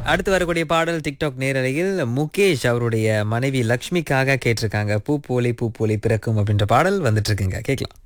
அடுத்து வரக்கூடிய பாடல் டிக்டாக் நேரலையில் முகேஷ் அவருடைய மனைவி லக்ஷ்மிக்காக கேட்டிருக்காங்க. பூ போலே பூ போலே பிறக்கும் அப்படின்ற பாடல் வந்துட்டு இருக்குங்க, கேட்கலாம்.